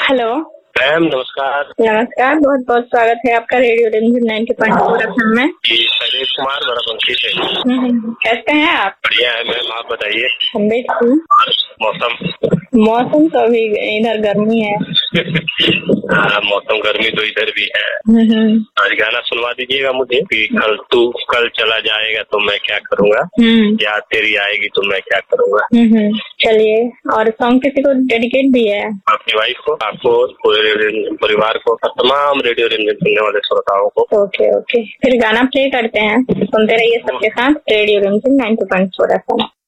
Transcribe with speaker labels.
Speaker 1: Hello
Speaker 2: ma'am नमस्कार।
Speaker 1: नमस्कार, बहुत बहुत स्वागत है आपका रेडियो रिमझिम 90.4 FM में।
Speaker 2: जी शैलेश कुमार बराबंकी से।
Speaker 1: कैसे हैं आप?
Speaker 2: बढ़िया है मैम, आप बताइए।
Speaker 1: हम भी ठीक। मौसम तो अभी इधर गर्मी है।
Speaker 2: मौसम गर्मी तो इधर भी है। आज गाना सुनवा दीजिएगा मुझे कि कल चला जाएगा तो मैं क्या करूँगा, या तेरी आएगी तो मैं क्या करूँगा।
Speaker 1: चलिए, और सॉन्ग किसी को डेडिकेट भी है?
Speaker 2: आपकी वाइफ को, आपको, पूरे रेडियो परिवार को, तमाम रेडियो रिमझिम सुनने वाले श्रोताओं को।
Speaker 1: ओके, फिर गाना प्ले करते हैं, सुनते रहिए सबके साथ रेडियो रिमझिम 90.4 FM।